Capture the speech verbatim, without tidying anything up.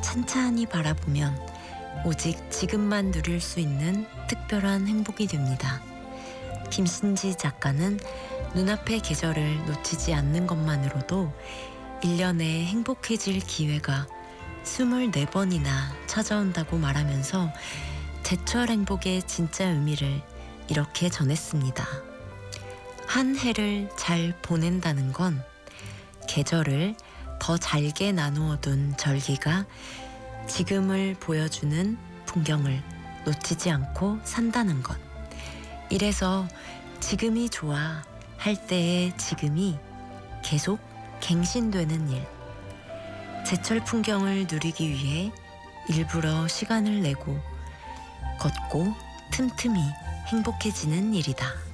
찬찬히 바라보면 오직 지금만 누릴 수 있는 특별한 행복이 됩니다. 김신지 작가는 눈앞의 계절을 놓치지 않는 것만으로도 일 년에 행복해질 기회가 스물네 번이나 찾아온다고 말하면서 제철 행복의 진짜 의미를 이렇게 전했습니다. 한 해를 잘 보낸다는 건 계절을 더 잘게 나누어 둔 절기가 지금을 보여주는 풍경을 놓치지 않고 산다는 것. 이래서 지금이 좋아 할 때의 지금이 계속 갱신되는 일. 제철 풍경을 누리기 위해 일부러 시간을 내고 걷고 틈틈이 행복해지는 일이다.